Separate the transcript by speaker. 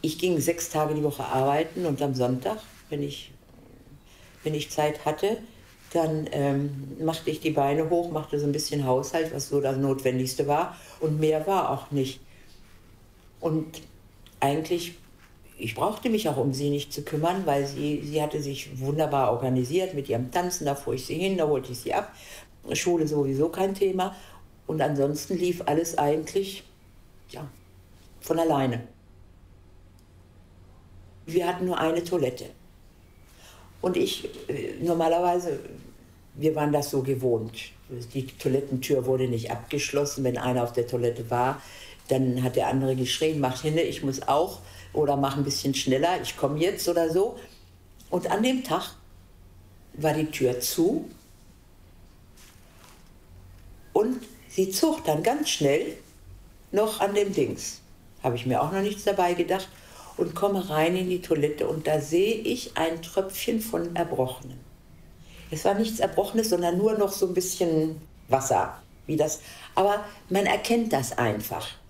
Speaker 1: Ich ging 6 Tage die Woche arbeiten und am Sonntag, wenn ich Zeit hatte, dann machte ich die Beine hoch, machte so ein bisschen Haushalt, was so das Notwendigste war. Und mehr war auch nicht. Und eigentlich, ich brauchte mich auch um sie nicht zu kümmern, weil sie hatte sich wunderbar organisiert mit ihrem Tanzen. Da fuhr ich sie hin, da holte ich sie ab. Schule sowieso kein Thema. Und ansonsten lief alles eigentlich, ja, von alleine. Wir hatten nur eine Toilette. Und normalerweise, wir waren das so gewohnt. Die Toilettentür wurde nicht abgeschlossen. Wenn einer auf der Toilette war, dann hat der andere geschrien, mach hin, ich muss auch. Oder mach ein bisschen schneller, ich komme jetzt oder so. Und an dem Tag war die Tür zu. Und sie zog dann ganz schnell noch an dem Dings. Habe ich mir auch noch nichts dabei gedacht. Und komme rein in die Toilette und da sehe ich ein Tröpfchen von Erbrochenem. Es war nichts Erbrochenes, sondern nur noch so ein bisschen Wasser. Aber man erkennt das einfach.